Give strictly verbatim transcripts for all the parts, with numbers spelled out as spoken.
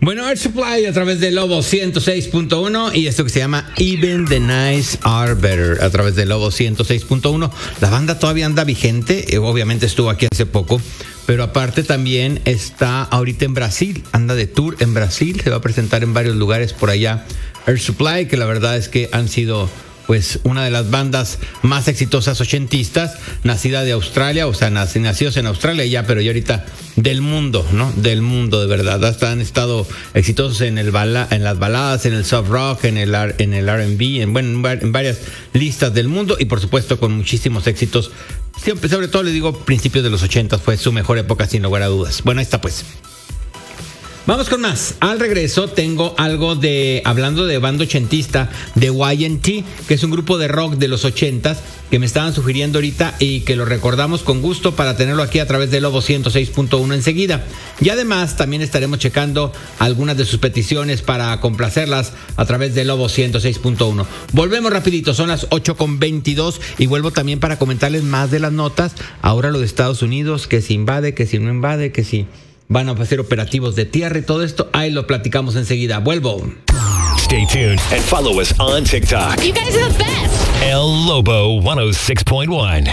Bueno, Air Supply a través de Lobo ciento seis punto uno y esto que se llama Even the Nights Are Better a través de Lobo ciento seis punto uno. La banda todavía anda vigente, eh, obviamente estuvo aquí hace poco, pero aparte también está ahorita en Brasil, anda de tour en Brasil, se va a presentar en varios lugares por allá. Air Supply, que la verdad es que han sido pues una de las bandas más exitosas ochentistas, nacida de Australia, o sea, nac- nacidos en Australia ya, pero ya ahorita del mundo, ¿no? Del mundo, de verdad. Hasta han estado exitosos en el bala- en las baladas, en el soft rock, en el R- en el R and B, en, bueno, en, var- en varias listas del mundo y por supuesto con muchísimos éxitos. Siempre, sobre todo les digo, principios de los ochentas fue su mejor época sin lugar a dudas. Bueno, ahí está pues. Vamos con más. Al regreso tengo algo de, hablando de banda ochentista, de Y and T, que es un grupo de rock de los ochentas que me estaban sugiriendo ahorita y que lo recordamos con gusto para tenerlo aquí a través de Lobo ciento seis punto uno enseguida. Y además también estaremos checando algunas de sus peticiones para complacerlas a través de Lobo ciento seis punto uno. Volvemos rapidito, son las ocho con veintidós y vuelvo también para comentarles más de las notas. Ahora lo de Estados Unidos, que si invade, que si no invade, que si van a hacer operativos de tierra y todo esto. Ahí lo platicamos enseguida. Vuelvo. Stay tuned and follow us on TikTok. You guys are the best. El Lobo ciento seis punto uno.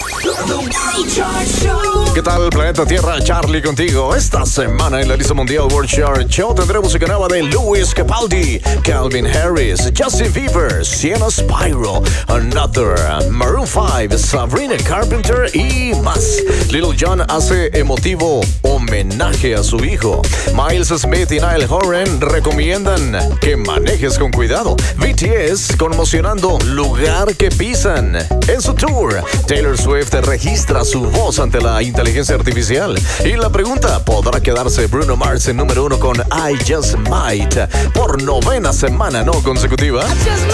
¿Qué tal, Planeta Tierra? Charlie contigo. Esta semana en la lista mundial World Chart Show tendremos música nueva de Louis Capaldi, Calvin Harris, Justin Bieber, Sienna Spiral, Another, Maroon five, Sabrina Carpenter y más. Little John hace emotivo homenaje a su hijo. Miles Smith y Niall Horan recomiendan que manejes con cuidado. B T S conmocionando lugar que pisan. En su tour, Taylor Swift registra su voz ante la inteligencia artificial. Y la pregunta, ¿podrá quedarse Bruno Mars en número uno con I Just Might por novena semana no consecutiva?